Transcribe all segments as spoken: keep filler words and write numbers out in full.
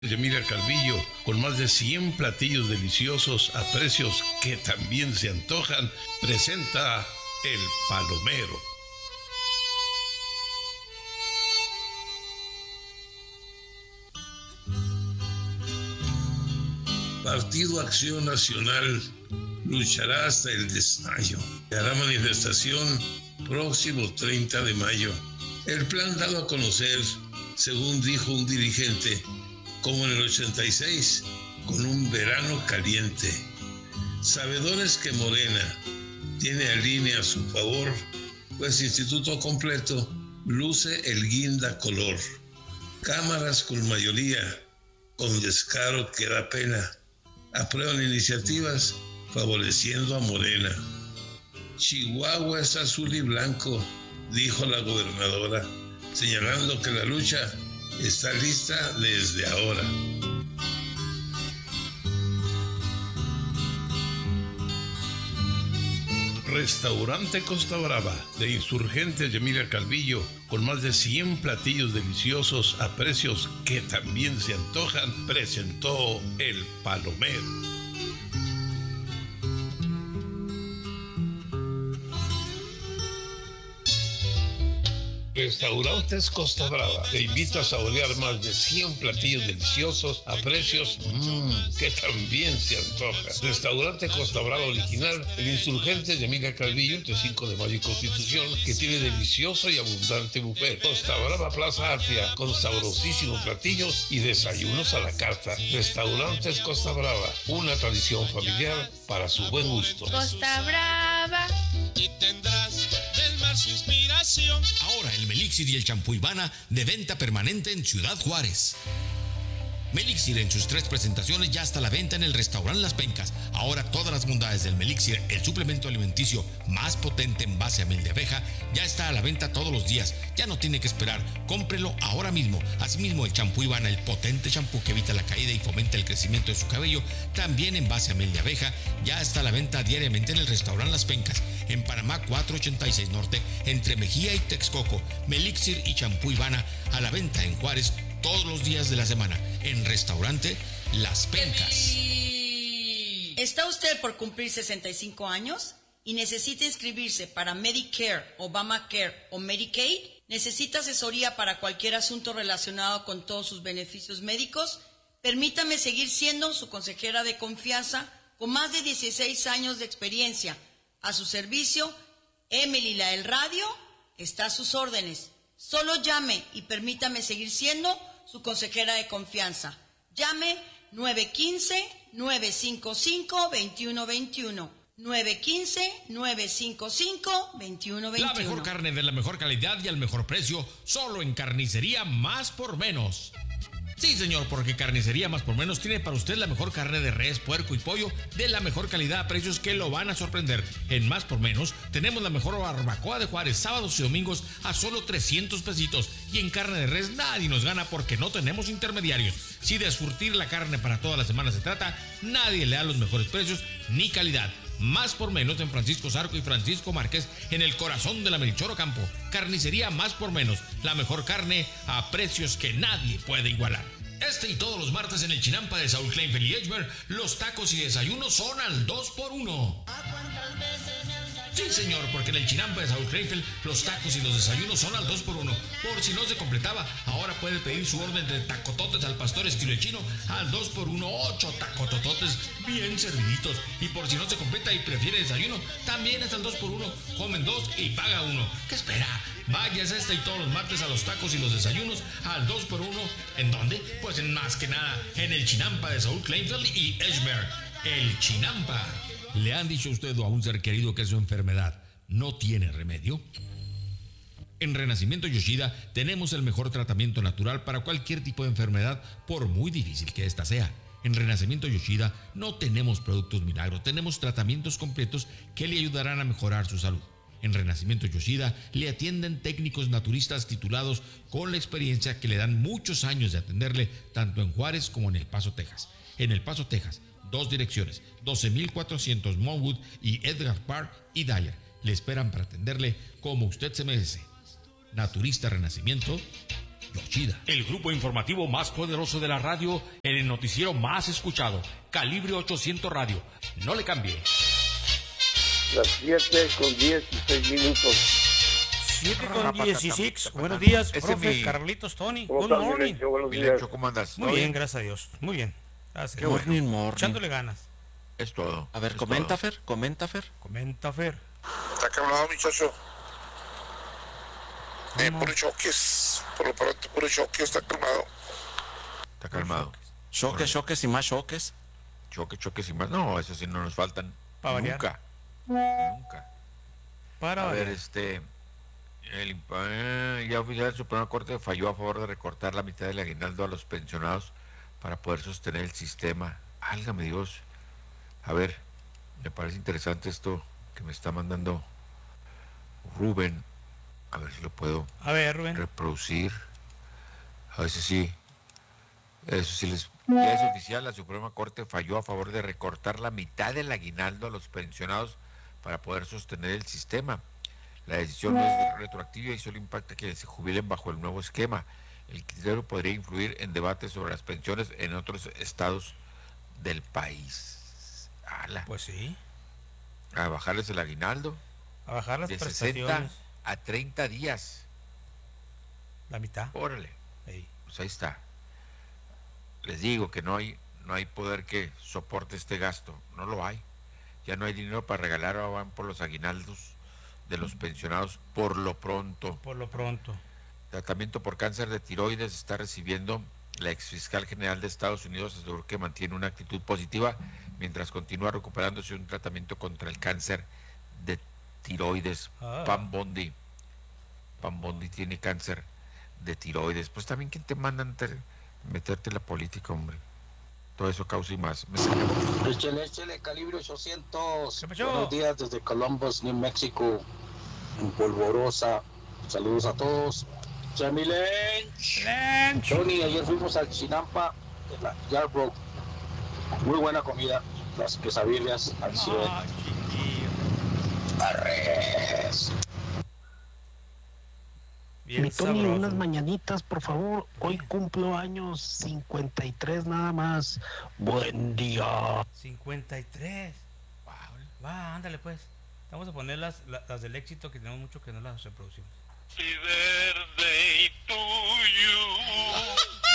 Emilia Calvillo, con más de cien platillos deliciosos a precios que también se antojan, presenta El Palomero. Partido Acción Nacional luchará hasta el desmayo. Hará manifestación próximo treinta de mayo. El plan dado a conocer, según dijo un dirigente, como en el ochenta y seis, con un verano caliente. Sabedores que Morena tiene a línea a su favor, pues Instituto Completo luce el guinda color. Cámaras con mayoría, con descaro que da pena, aprueban iniciativas favoreciendo a Morena. Chihuahua es azul y blanco, dijo la gobernadora, señalando que la lucha está lista desde ahora. Restaurante Costa Brava, de Insurgentes Emilia Calvillo, con más de cien platillos deliciosos a precios que también se antojan, presentó El Palomero. Restaurantes Costa Brava te invita a saborear más de cien platillos deliciosos a precios mmm, que también se antojan. Restaurante Costa Brava original, el Insurgente de Emilia Calvillo, entre cinco de mayo y Constitución, que tiene delicioso y abundante buffet. Costa Brava Plaza Atria, con sabrosísimos platillos y desayunos a la carta. Restaurantes Costa Brava, una tradición familiar para su buen gusto. Costa Brava. Y tendrás del mar su inspiración. Ahora el Melixir y el champú Ivana de venta permanente en Ciudad Juárez. Melixir en sus tres presentaciones ya está a la venta en el restaurante Las Pencas. Ahora todas las bondades del Melixir, el suplemento alimenticio más potente en base a miel de abeja, ya está a la venta todos los días. Ya no tiene que esperar, cómprelo ahora mismo. Asimismo el champú Ivana, el potente champú que evita la caída y fomenta el crecimiento de su cabello, también en base a miel de abeja, ya está a la venta diariamente en el restaurante Las Pencas. En Panamá cuatrocientos ochenta y seis Norte, entre Mejía y Texcoco, Melixir y champú Ivana a la venta en Juárez todos los días de la semana, en restaurante Las Pencas. ¿Está usted por cumplir sesenta y cinco años y necesita inscribirse para Medicare, Obamacare o Medicaid? ¿Necesita asesoría para cualquier asunto relacionado con todos sus beneficios médicos? Permítame seguir siendo su consejera de confianza con más de dieciséis años de experiencia. A su servicio, Emily la del Radio está a sus órdenes. Solo llame y permítame seguir siendo su consejera de confianza. Llame nueve uno cinco, nueve cinco cinco, dos uno dos uno. nueve uno cinco, nueve cinco cinco, dos uno dos uno. La mejor carne de la mejor calidad y al mejor precio, solo en Carnicería Más por Menos. Sí, señor, porque Carnicería Más por Menos tiene para usted la mejor carne de res, puerco y pollo de la mejor calidad a precios que lo van a sorprender. En Más por Menos tenemos la mejor barbacoa de Juárez, sábados y domingos a solo trescientos pesitos. Y en carne de res nadie nos gana porque no tenemos intermediarios. Si de surtir la carne para toda la semana se trata, nadie le da los mejores precios ni calidad. Más por Menos en Francisco Zarco y Francisco Márquez, en el corazón de la Melchor Ocampo. Carnicería Más por Menos, la mejor carne a precios que nadie puede igualar. Este y todos los martes en el Chinampa de Saúl Kleinfeld y Edgemer, los tacos y desayunos son al dos por uno. Sí, señor, porque en el Chinampa de Saúl Kleinfeld, los tacos y los desayunos son al dos por uno. Por si no se completaba, ahora puede pedir su orden de tacototes al pastor estilo chino al dos por uno, ocho tacotototes bien serviditos. Y por si no se completa y prefiere desayuno, también es al dos por uno. Comen dos y paga uno. ¿Qué espera? Vayas este y todos los martes a los tacos y los desayunos al dos por uno. ¿En dónde? Pues en más que nada, en el Chinampa de Saúl Kleinfeld y Edgemer. El Chinampa. ¿Le han dicho a usted o a un ser querido que su enfermedad no tiene remedio? En Renacimiento Yoshida tenemos el mejor tratamiento natural para cualquier tipo de enfermedad, por muy difícil que ésta sea. En Renacimiento Yoshida no tenemos productos milagros, tenemos tratamientos completos que le ayudarán a mejorar su salud. En Renacimiento Yoshida le atienden técnicos naturistas titulados con la experiencia que le dan muchos años de atenderle tanto en Juárez como en El Paso, Texas. En El Paso, Texas, dos direcciones, doce mil cuatrocientos Monwood y Edgar Park y Dyer. Le esperan para atenderle como usted se merece. Naturista Renacimiento lo chida. El grupo informativo más poderoso de la radio, el noticiero más escuchado, Calibre ochocientos Radio. No le cambie. Las siete con dieciséis minutos. siete con dieciséis. Buenos días, profe mi... Carlitos, Tony. ¿Cómo Good estás, morning. Milencho? Buenos días. Milencho, ¿cómo andas? Muy bien, gracias a Dios. Muy bien. Gracias. Qué bueno. Morning, morning. Echándole ganas. Es todo. A ver, es comenta, todo. Fer, comenta, Fer. Comenta, Fer. Está calmado, muchacho. Eh, ¿Cómo? puro choques. Por lo pronto, puro choques, está calmado. Está calmado. Choques, choques y más choques. Choque, choques y más. No, eso sí no nos faltan. Pa' variar. Nunca. Nunca. Para A ver, variar. este... El, eh, ya oficial del Suprema Corte falló a favor de recortar la mitad del aguinaldo a los pensionados para poder sostener el sistema. Álgame Dios. A ver, me parece interesante esto que me está mandando Rubén. A ver si lo puedo A ver, Rubén. reproducir. A ver si sí. Eso sí les... Ya es oficial, la Suprema Corte falló a favor de recortar la mitad del aguinaldo a los pensionados para poder sostener el sistema. La decisión no es retroactiva y solo impacta que se jubilen bajo el nuevo esquema. El criterio podría influir en debates sobre las pensiones en otros estados del país. ¡Hala! Pues sí. A bajarles el aguinaldo A bajar las de prestaciones. sesenta a treinta días. La mitad. Órale. Ey. Pues ahí está. Les digo que no hay, no hay poder que soporte este gasto. No lo hay. Ya no hay dinero para regalar, ahora van por los aguinaldos de los pensionados por lo pronto. Por lo pronto. Tratamiento por cáncer de tiroides está recibiendo. La exfiscal general de Estados Unidos aseguró que mantiene una actitud positiva mientras continúa recuperándose un tratamiento contra el cáncer de tiroides. Ah. Pam Bondi. Pam Bondi tiene cáncer de tiroides. Pues también, ¿quién te manda a meterte en la política, hombre? Todo eso causa y más. Me sale. Échale, échale, calibre ochocientos. ¿Qué pasó? Buenos días desde Columbus, New Mexico, en Polvorosa. Saludos a todos. Chamilench. Lench. Tony, ayer fuimos al Chinampa de la Yarbrough. Muy buena comida. Las quesadillas al cien. Ah, chiquillo. Arres. Bien Mi Tony, sabroso. unas mañanitas, por favor. ¿Por Hoy qué? cumplo años cincuenta y tres nada más. Buen día. cincuenta y tres. Va, ándale pues. Vamos a poner las, la- las del éxito que tenemos mucho que no las reproducimos. Happy birthday to you.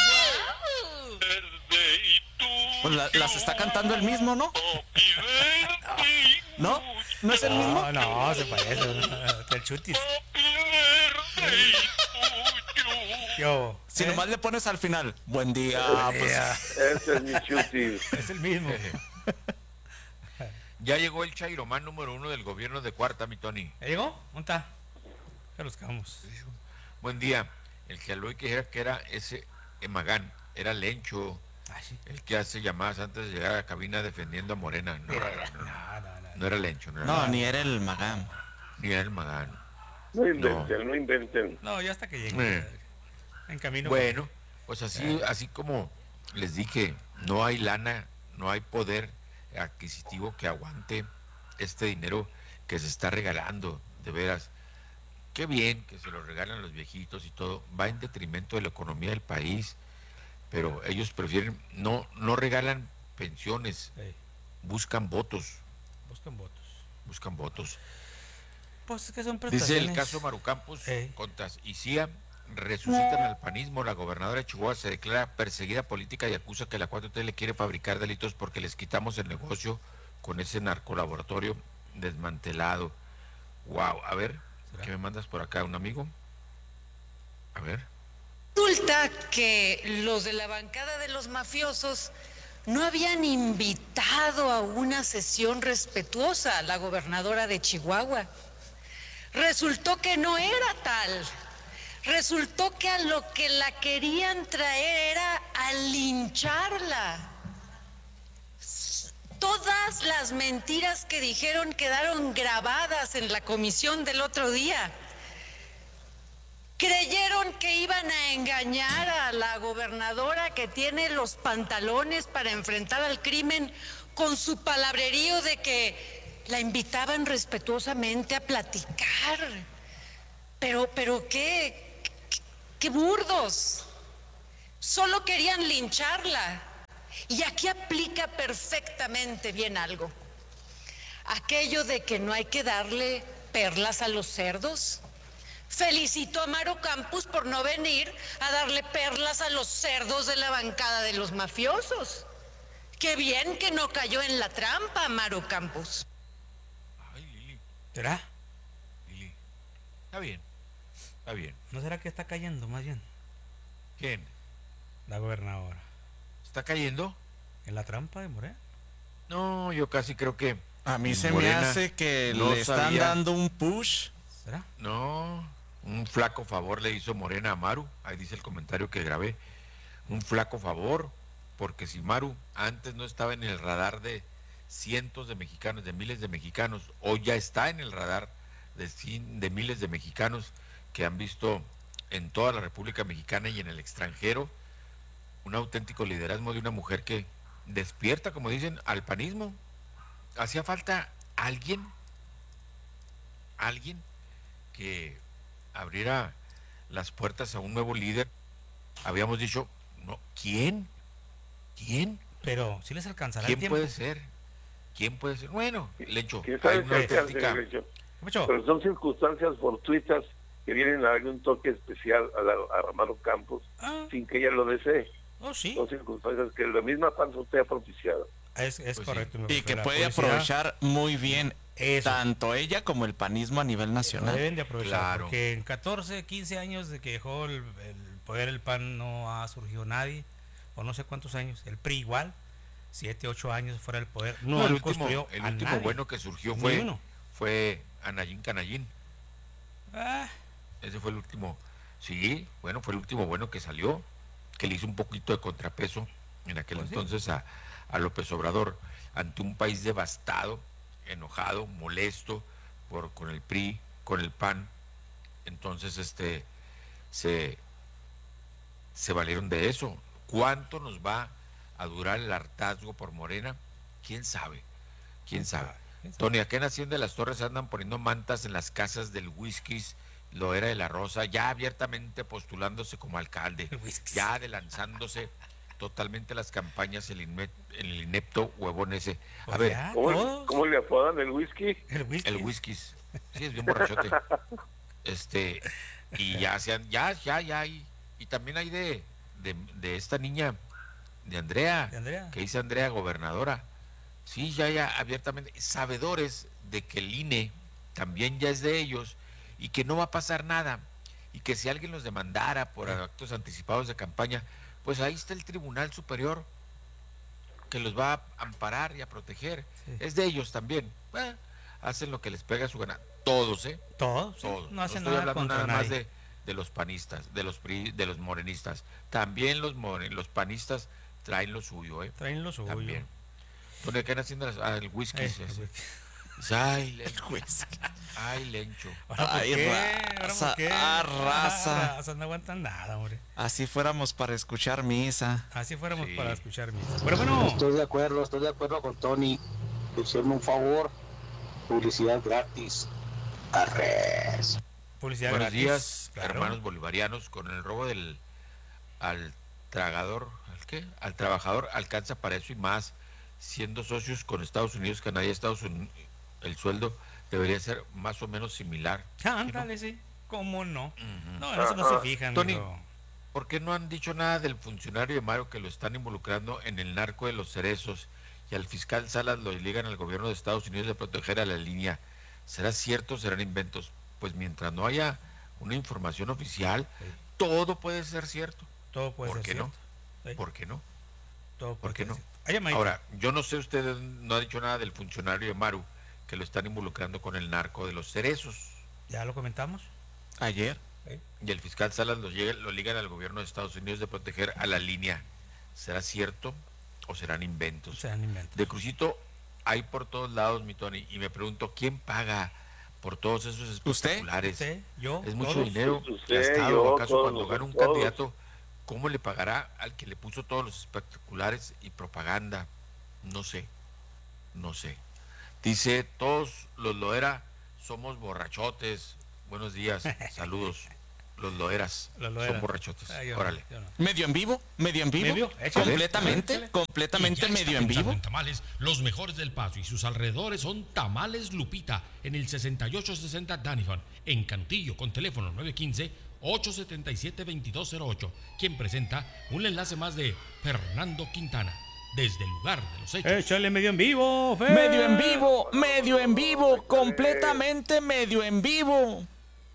Birthday to Pues la- las está cantando el mismo, ¿no? Happy birthday ¿No? ¿No es el mismo? No, no, se parece. El chutis. Happy birthday to you. Yo. Si ¿eh? nomás le pones al final, buen día, pues, Ya, Ese es mi chutis. es el mismo. Ya llegó el chairomán número uno del gobierno de Cuarta, mi Tony. ¿Ya llegó? ¿Dónde está? Ya los cagamos. Buen día. El que habló y que era, que era ese Emagán, era Lencho, Ay, sí. el que hace llamadas antes de llegar a la cabina defendiendo a Morena. No, no, no, No, no, no. no era Lencho, no era, no, ni era el Magán. ni era el Magán. No inventen, no inventen. No, ya hasta que llegue. Eh. En camino. Bueno, pues así, así como les dije, no hay lana, no hay poder adquisitivo que aguante este dinero que se está regalando, de veras. Qué bien que se lo regalan los viejitos y todo, va en detrimento de la economía del país, pero ellos prefieren, no, no regalan pensiones, Ey, buscan votos, buscan votos. buscan votos. Pues es que son Dice prestaciones. el caso Maru Campos, Ey. Contas y C I A resucitan al panismo. La gobernadora de Chihuahua se declara perseguida política y acusa que la cuatro T le quiere fabricar delitos porque les quitamos el negocio con ese narcolaboratorio desmantelado. Wow, a ver, ¿Será? ¿qué me mandas por acá? ¿Un amigo? A ver. Resulta que los de la bancada de los mafiosos no habían invitado a una sesión respetuosa a la gobernadora de Chihuahua. Resultó que no era tal. Resultó que a lo que la querían traer era a lincharla. Todas las mentiras que dijeron quedaron grabadas en la comisión del otro día. Creyeron que iban a engañar a la gobernadora que tiene los pantalones para enfrentar al crimen con su palabrerío de que la invitaban respetuosamente a platicar. Pero, pero qué, ¡Qué burdos! Solo querían lincharla. Y aquí aplica perfectamente bien algo. Aquello de que no hay que darle perlas a los cerdos. Felicito a Maru Campos por no venir a darle perlas a los cerdos de la bancada de los mafiosos. Qué bien que no cayó en la trampa, Maru Campos. Ay, Lili. ¿Será? Lili. Está bien. Está bien. ¿No será que está cayendo más bien? ¿Quién? La gobernadora. ¿Está cayendo? ¿En la trampa de Morena? No, yo casi creo que... A mí se Morena me hace que no le están sabía. dando un push. ¿Será? No, un flaco favor le hizo Morena a Maru. Ahí dice el comentario que grabé. Un flaco favor, porque si Maru antes no estaba en el radar de cientos de mexicanos, de miles de mexicanos, hoy ya está en el radar de, cin- de miles de mexicanos que han visto en toda la República Mexicana y en el extranjero un auténtico liderazgo de una mujer que despierta, como dicen, al panismo. Hacía falta alguien, alguien que abriera las puertas a un nuevo líder. Habíamos dicho, no, ¿quién? ¿Quién? Pero si les alcanzará ¿Quién el tiempo. puede ser? ¿Quién puede ser? Bueno, Lencho, ¿Quién hay sabe una qué hacer, auténtica... Lencho? ¿Qué pasó? Pero son circunstancias fortuitas que vienen a darle un toque especial a, la, a Maru Campos Ah. sin que ella lo desee. Oh, sí. Son circunstancias que la misma panza ha propiciado. Es, es Pues correcto. me Y refiero que a la puede publicidad. aprovechar muy bien Eso. tanto ella como el panismo a nivel Lo nacional. deben de aprovechar, Claro. porque en catorce, quince años de que dejó el, el poder el P A N no ha surgido nadie, o no sé cuántos años, el P R I igual, siete, ocho años fuera del poder, no, No, el han último, construido el a último nadie. bueno que surgió Ni fue, uno. fue Anayín Canayín. Ah, Ese fue el último, sí, bueno, fue el último bueno que salió, que le hizo un poquito de contrapeso en aquel Pues sí. entonces a, a López Obrador, ante un país devastado, enojado, molesto por con el P R I, con el P A N. Entonces, este, se, se valieron de eso. ¿Cuánto nos va a durar el hartazgo por Morena? ¿Quién sabe? ¿Quién sabe? ¿Quién sabe? Tony, acá en Hacienda de las Torres andan poniendo mantas en las casas del Whiskies, lo era de la Rosa, ya abiertamente postulándose como alcalde, El Whiskies. ya adelanzándose totalmente las campañas el, inme- el inepto huevón ese. A Pues ver, ya, ¿Cómo, todos. cómo le apodan el whisky? El whisky. el Whiskies, sí, es bien borrachote. Este, y ya sean, ya, ya, ya hay, y también hay de, de, de esta niña, de Andrea, ¿De Andrea? que dice Andrea gobernadora. Sí, ya, ya, abiertamente, sabedores de que el I N E también ya es de ellos y que no va a pasar nada y que si alguien los demandara por actos anticipados de campaña, pues ahí está el Tribunal Superior que los va a amparar y a proteger. Sí. Es de ellos también. Eh, hacen lo que les pega su gana. Todos, ¿eh? Todos, sí, Todos. no hacen estoy nada hablando contra nada más nadie. de, de los panistas, de los pri- de los morenistas. También los more- los panistas traen lo suyo, ¿eh? Traen lo suyo. También. ¿Dónde quedan haciendo las- ah, el whisky? Eh, ese. el whisky. Ay, Lencho. Ay, Lencho. ¿Ahora por Ay, qué? ¿Ahora raza, por qué? ah, raza. raza, no aguantan nada, hombre. Así fuéramos para escuchar misa. Así fuéramos Sí. para escuchar mis. Pero bueno, Estoy de acuerdo, estoy de acuerdo con Tony. Hicieron un favor, publicidad gratis. Arres. publicidad Buenos gratis, días, claro. hermanos bolivarianos. Con el robo del al tragador, ¿al qué? Al trabajador alcanza para eso y más. Siendo socios con Estados Unidos, Canadá y Estados Unidos, el sueldo debería ser más o menos similar. Ah, ándale, sí. ¿Cómo no? Ujú. No, en eso no se fijan, Tony, mijo. ¿por qué no han dicho nada del funcionario de Mario que lo están involucrando en el narco de los cerezos y al fiscal Salas lo ligan al gobierno de Estados Unidos de proteger a la línea? ¿Será cierto o serán inventos? Pues mientras no haya una información oficial, Sí. todo puede ser cierto. Todo puede ¿Por ser qué no? cierto. Sí, ¿Por qué no? todo ¿Por puede qué ser no? cierto. Hay llamadita. Ahora, yo no sé, usted no ha dicho nada del funcionario de Maru que lo están involucrando con el narco de los cerezos. ¿Ya lo comentamos? Ayer. Y el fiscal Salas lo, llega- lo ligan al gobierno de Estados Unidos de proteger a la línea. ¿Será cierto o serán inventos? Se han inventado. De Crucito hay por todos lados, mi Tony, y me pregunto, ¿quién paga por todos esos espectaculares? ¿Usted? ¿Yo? Es mucho ¿Todos? dinero Usted, gastado. yo, ¿Acaso todos cuando los- gana un todos. candidato, cómo le pagará al que le puso todos los espectaculares y propaganda? No sé, no sé. Dice, todos los Loera somos borrachotes. Buenos días, saludos. los loeras. Los loeras. Son borrachotes. Ah, yo Órale. no, yo no. ¿Medio en vivo? ¿Medio en vivo? ¿Medio? Échale. Completamente, Échale. completamente Y ya está medio en pensando vivo. en tamales, los mejores del Paso y sus alrededores son Tamales Lupita en el sesenta y ocho sesenta Danifan, en Cantillo, con teléfono nueve uno cinco, ocho siete siete, dos dos cero ocho, quien presenta un enlace más de Fernando Quintana, desde el lugar de los hechos. Échale medio en vivo, Fer. Medio en vivo, medio en vivo, completamente medio en vivo.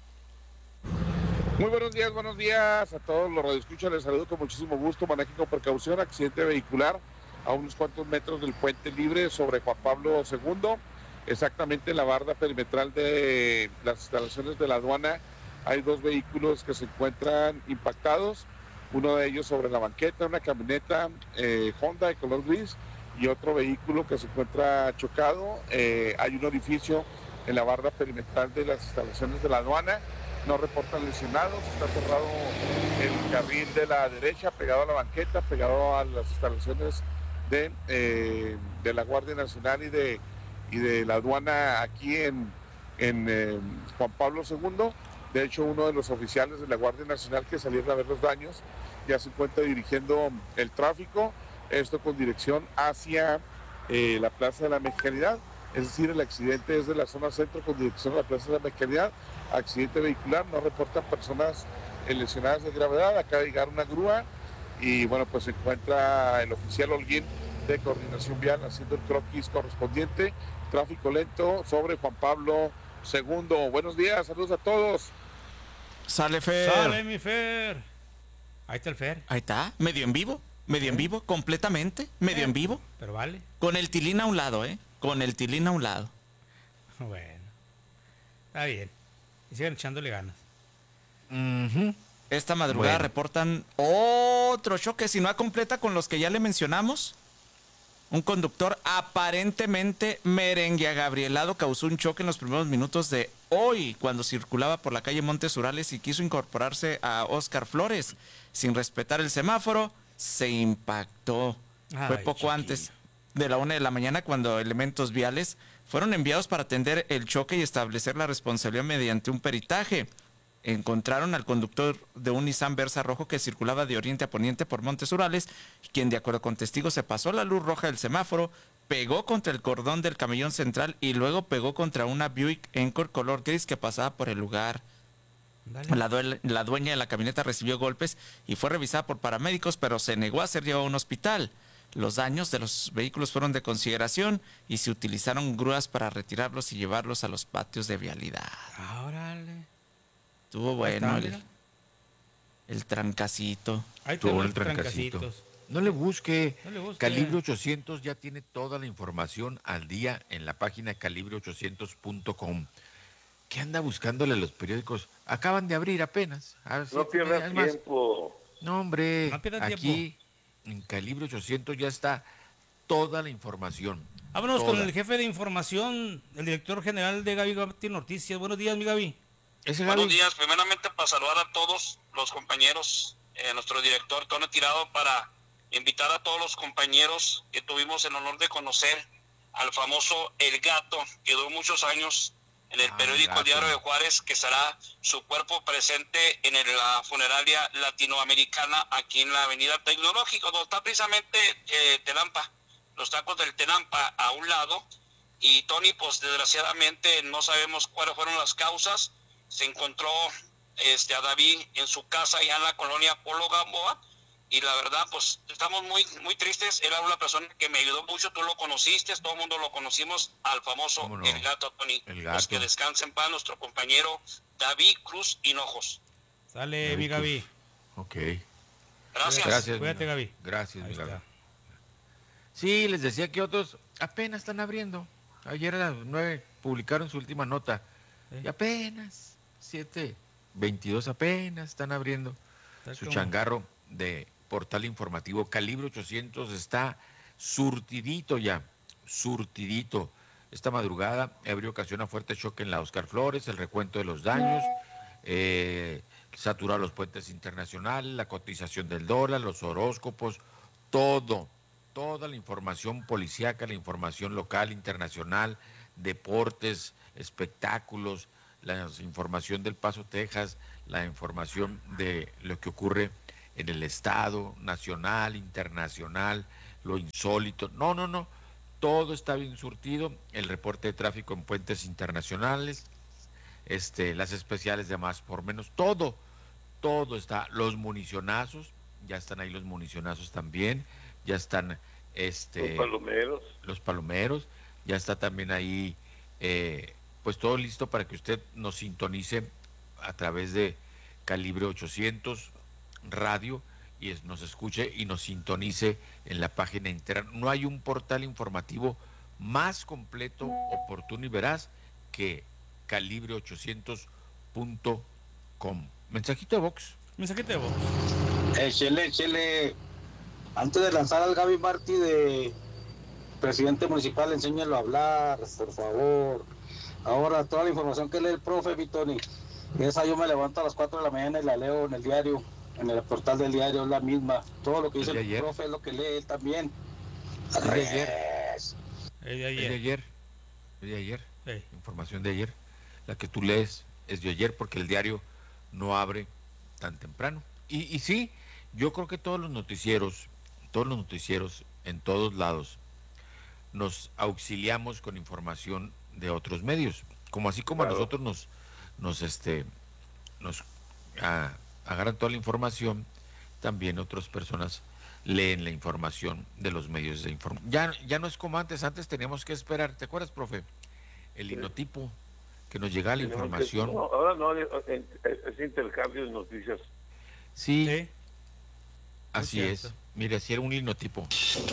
Muy buenos días, buenos días a todos los radioescuchas. Les saludo con muchísimo gusto. Manejen con precaución. Accidente vehicular a unos cuantos metros del puente libre sobre Juan Pablo segundo, exactamente en la barda perimetral de las instalaciones de la aduana. Hay dos vehículos que se encuentran impactados. Uno de ellos sobre la banqueta, una camioneta eh, Honda de color gris, y otro vehículo que se encuentra chocado. Eh, hay un orificio en la barda perimetral de las instalaciones de la aduana. No reportan lesionados, está cerrado el carril de la derecha, pegado a la banqueta, pegado a las instalaciones de, eh, de la Guardia Nacional y de, y de la aduana aquí en, en eh, Juan Pablo segundo. De hecho, uno de los oficiales de la Guardia Nacional que salieron a ver los daños ya se encuentra dirigiendo el tráfico, esto con dirección hacia eh, la Plaza de la Mexicanidad. Es decir, el accidente es de la zona centro con dirección a la Plaza de la Mexicanidad. Accidente vehicular, no reportan personas lesionadas de gravedad. Acaba de llegar una grúa y bueno, pues se encuentra el oficial Holguín de Coordinación Vial haciendo el croquis correspondiente. Tráfico lento sobre Juan Pablo segundo. Buenos días, saludos a todos. Sale Fer. Sale mi Fer. Ahí está el Fer. Ahí está, medio en vivo, medio en vivo, completamente, medio Eh, en vivo. Pero vale. Con el tilín a un lado, ¿eh? Con el tilín a un lado. Bueno. Está bien. Y sigan echándole ganas. Uh-huh. Esta madrugada Bueno. reportan otro choque, si no completa con los que ya le mencionamos. Un conductor aparentemente merengue agabrielado causó un choque en los primeros minutos de hoy cuando circulaba por la calle Montes Urales y quiso incorporarse a Óscar Flores. Sin respetar el semáforo, se impactó. Ay, Fue poco chiquillo. antes de la una de la mañana cuando elementos viales fueron enviados para atender el choque y establecer la responsabilidad mediante un peritaje. Encontraron al conductor de un Nissan Versa rojo que circulaba de oriente a poniente por Montes Urales, quien de acuerdo con testigos se pasó la luz roja del semáforo, pegó contra el cordón del camellón central y luego pegó contra una Buick Encore color gris que pasaba por el lugar. Dale. La, duel- la dueña de la camioneta recibió golpes y fue revisada por paramédicos, pero se negó a ser llevada a un hospital. Los daños de los vehículos fueron de consideración y se utilizaron grúas para retirarlos y llevarlos a los patios de vialidad. Órale. Estuvo Ahí bueno está, el, mira. el trancacito. Ahí Estuvo están bueno los el trancacito. trancacitos. No le busque. No le busque. Calibre ochocientos ya tiene toda la información al día en la página calibre ochocientos punto com. ¿Qué anda buscándole a los periódicos? Acaban de abrir apenas. A ver, No siete pierdas días más. tiempo. No, hombre. No pierdas aquí en Calibre ochocientos ya está toda la información. Vámonos con Toda. el jefe de información, el director general de Gaby Gatti Noticias. Buenos días, mi Gaby. Ese Buenos Gaby, días, primeramente para saludar a todos los compañeros, eh, nuestro director Tony Tirado, para invitar a todos los compañeros que tuvimos el honor de conocer al famoso El Gato, que duró muchos años en el Ah, periódico Gato. Diario de Juárez, que estará su cuerpo presente en el- la funeraria latinoamericana aquí en la avenida Tecnológico, donde está precisamente eh, Tenampa, los tacos del Tenampa a un lado. Y Tony, pues desgraciadamente no sabemos cuáles fueron las causas. Se encontró este, a David en su casa allá en la colonia Polo Gamboa, y la verdad pues estamos muy muy tristes. Él era una persona que me ayudó mucho, tú lo conociste, todo el mundo lo conocimos, al famoso ¿Cómo no? El Gato, Tony. El Pues Gato. que descanse en paz nuestro compañero David Cruz Hinojos. Sale, mi Gaby. ok. Gracias. Gracias. Cuídate, mi Gaby. Gracias, Ahí mi Gaby. está. Sí, les decía que otros apenas están abriendo. Ayer a las nueve publicaron su última nota. Sí. Y apenas, siete veintidós apenas están abriendo Está su como- changarro de portal informativo. Calibre ochocientos está surtidito ya, surtidito. Esta madrugada abrió ocasión a fuerte choque en la Óscar Flores, el recuento de los daños, eh, saturar los puentes internacionales, la cotización del dólar, los horóscopos, todo, toda la información policíaca, la información local, internacional, deportes, espectáculos, la información del Paso, Texas, la información de lo que ocurre en el estado, nacional, internacional, lo insólito. No, no, no, todo está bien surtido, el reporte de tráfico en puentes internacionales, este, las especiales de más por menos, todo, todo está, los municionazos, ya están ahí los municionazos también, ya están este, los palomeros, los palomeros, ya está también ahí, eh, pues todo listo para que usted nos sintonice a través de Calibre ochocientos Radio y es, nos escuche y nos sintonice en la página interna. No hay un portal informativo más completo, oportuno y veraz que calibre ochocientos punto com. Mensajito de Vox. Mensajito de Vox. Échele, échele. Antes de lanzar al Gaby Martí de presidente municipal, enséñalo a hablar, por favor. Ahora, toda la información que lee el profe, mi Tony, esa yo me levanto a las cuatro de la mañana y la leo en el diario, en el portal del diario, es la misma. Todo lo que dice el profe es lo que lee él también. Es de ayer. Es de ayer. Es de ayer. Es de ayer. Sí. Información de ayer. La que tú lees es de ayer porque el diario no abre tan temprano. Y, y sí, yo creo que todos los noticieros, todos los noticieros en todos lados, nos auxiliamos con información de otros medios. Como así como claro. a nosotros nos, nos, este, nos a, agarran toda la información, también otras personas leen la información de los medios de información. Ya, ya no es como antes, antes teníamos que esperar, ¿te acuerdas, profe? El sí. linotipo, que nos llegaba la Tenemos información. Que, no, ahora no, es, es intercambio de noticias. Sí, sí. Así es, es. Mire, así era un linotipo.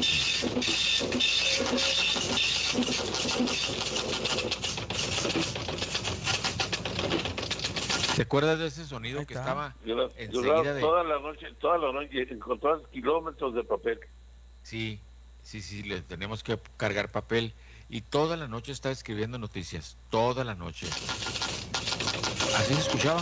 ¿Te acuerdas de ese sonido que estaba yo, enseguida yo, de... toda la noche, toda la noche encontrabas kilómetros de papel? Sí, sí, sí, le tenemos que cargar papel y toda la noche estaba escribiendo noticias, toda la noche. Así se escuchaba.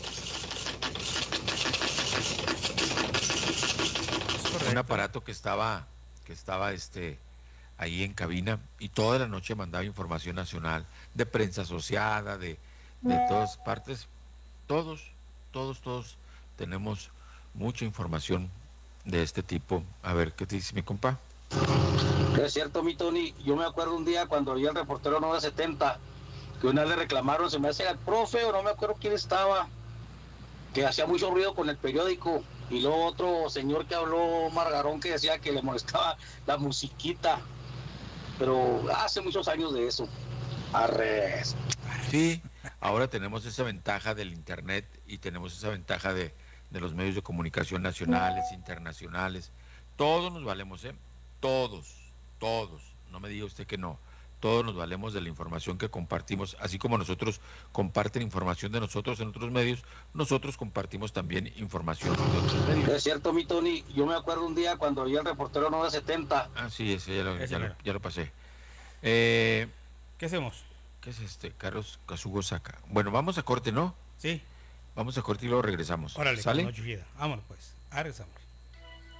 Un aparato que estaba, que estaba este ahí en cabina y toda la noche mandaba información nacional, de prensa asociada, de, de todas partes. Todos, todos, todos tenemos mucha información de este tipo. A ver, ¿qué te dice mi compa? Es cierto, mi Tony. Yo me acuerdo un día cuando oí el reportero nueve setenta, que una vez le reclamaron, se me hace el profe, o no me acuerdo quién estaba, que hacía mucho ruido con el periódico. Y luego otro señor que habló, Margarón, que decía que le molestaba la musiquita. Pero hace muchos años de eso. Arres. Sí, ahora tenemos esa ventaja del internet y tenemos esa ventaja de, de los medios de comunicación nacionales, internacionales. Todos nos valemos, ¿eh? Todos, todos. No me diga usted que no. Todos nos valemos de la información que compartimos, así como nosotros comparten información de nosotros en otros medios, nosotros compartimos también información de otros medios. Es cierto, mi Tony, yo me acuerdo un día cuando oí el reportero nueve setenta. Ah, sí, ese ya lo, ese ya lo, ya lo pasé. Eh, ¿Qué hacemos? ¿Qué es este? Carlos Kazugo Saca. Bueno, vamos a corte, ¿no? Sí. Vamos a corte y luego regresamos. Órale, ¿sale? Vámonos pues, regresamos.